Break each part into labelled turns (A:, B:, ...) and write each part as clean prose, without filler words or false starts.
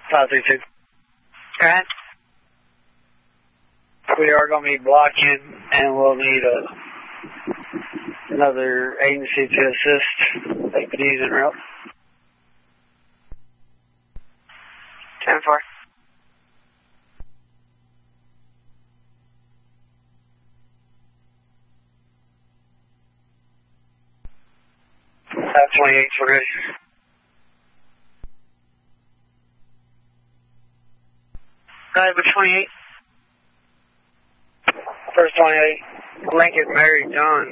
A: 532.
B: Go ahead.
A: We are going to be blocking, and we'll need another agency to assist APDs en route.
B: 10-4.
A: Have 28 for ready.
B: Go ahead with 28.
A: First 28, Lincoln Mary John,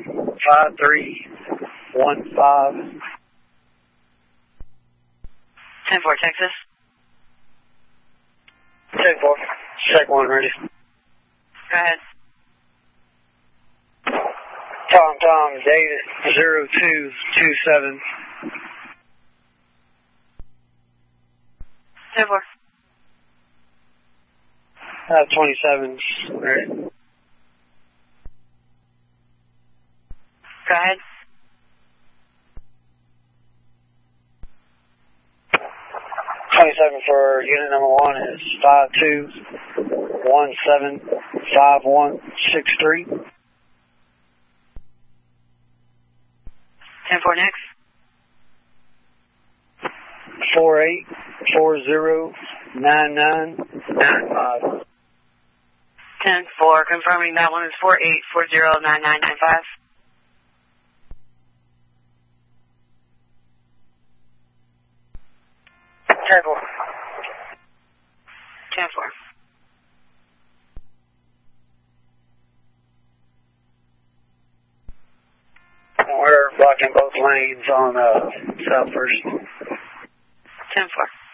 A: 5315.
B: 10-4, Texas.
A: 10-4, check one ready.
B: Go ahead.
A: Tom, David, 0227.
B: 10-4.
A: Have 27s ready.
B: Go ahead.
A: 27 for unit number 1 is 52175163.
B: 10-4 next.
A: 48409995.
B: 10-4, confirming that one is 48409995.
A: 10-4.
B: 10-4.
A: We're blocking both lanes on South First.
B: 10-4.